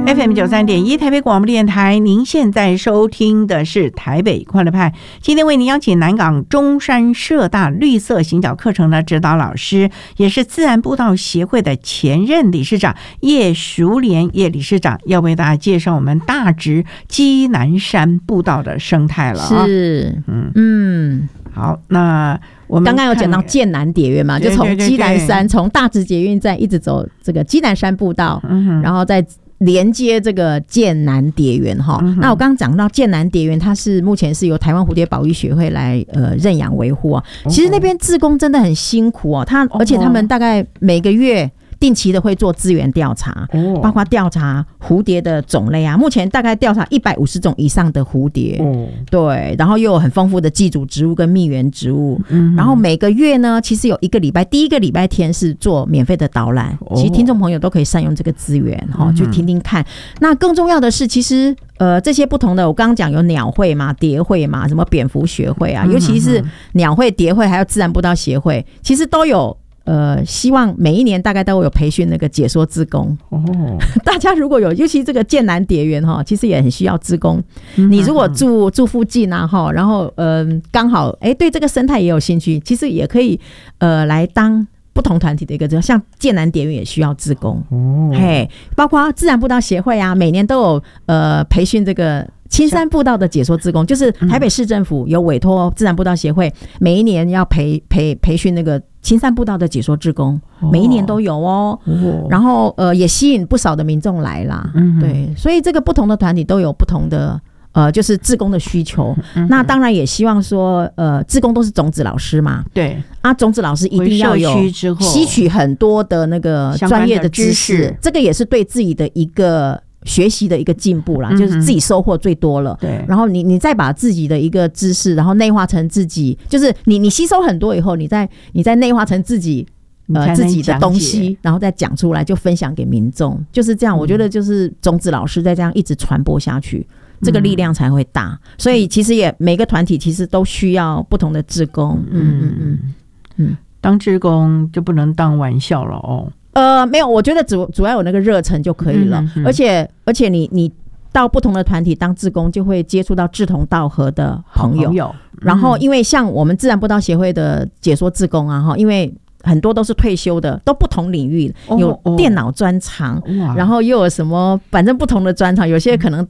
FM93.1台北广播电台，您现在收听的是台北快乐派。今天为您邀请南港中山社大绿色行脚课程的指导老师，也是自然步道协会的前任理事长叶淑莲叶理事长，要为大家介绍我们大直基南山步道的生态了。 是， 好，那我们刚刚有讲到剑南蝶园嘛，就从基南山，从大直捷运站一直走这个基南山步道，然后再连接这个剑南蝶园哈。那我刚刚讲到剑南蝶园，它是目前是由台湾蝴蝶保育学会来认养维护啊。其实那边志工真的很辛苦哦，而且他们大概每个月定期的会做资源调查，包括调查蝴蝶的种类啊，目前大概调查150种以上的蝴蝶，对，然后又有很丰富的寄主植物跟蜜源植物，然后每个月呢，其实有一个礼拜，第一个礼拜天是做免费的导览，其实听众朋友都可以善用这个资源去听听看。那更重要的是，其实这些不同的，我刚刚讲有鸟会嘛、蝶会嘛、什么蝙蝠学会啊，尤其是鸟会、蝶会还有自然步道协会，其实都有。希望每一年大概都有培训那个解说志工大家如果有，尤其这个剑南蝶园其实也很需要志工。你如果住附近啊然后刚好对这个生态也有兴趣，其实也可以来当不同团体的一个，像剑南蝶园也需要志工包括自然步道协会啊，每年都有培训这个青山步道的解说志工，就是台北市政府有委托自然步道协会，每一年要培训那个青山步道的解说志工，每一年都有然后也吸引不少的民众来啦，对，所以这个不同的团体都有不同的就是志工的需求，那当然也希望说志工都是种子老师嘛，对啊，种子老师一定要有吸取很多的那个专业的知识，这个也是对自己的一个学习的一个进步啦，就是自己收获最多了。对，然后你再把自己的一个知识，然后内化成自己，就是你吸收很多以后，你再内化成自己自己的东西，然后再讲出来，就分享给民众，就是这样。我觉得就是种子老师再这样一直传播下去，这个力量才会大。所以其实也每个团体其实都需要不同的志工。 当志工就不能当玩笑了没有，我觉得主要有那个热忱就可以了，而且你到不同的团体当志工，就会接触到志同道合的朋友。然后因为像我们自然步道协会的解说志工啊，因为很多都是退休的，都不同领域，有电脑专长，然后又有什么反正不同的专长，有些可能